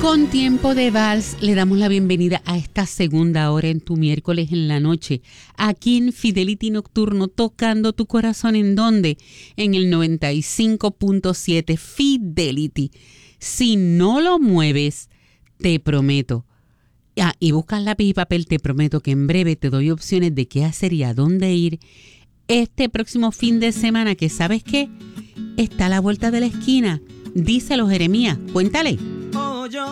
Con tiempo de vals le damos la bienvenida a esta segunda hora en tu miércoles en la noche, aquí en Fidelity Nocturno, tocando tu corazón. ¿En dónde? En el 95.7 Fidelity. Si no lo mueves, te prometo, y buscas lápiz y papel, te prometo que en breve te doy opciones de qué hacer y a dónde ir este próximo fin de semana, que ¿sabes qué? Está a la vuelta de la esquina. Díselo, Jeremías, cuéntale.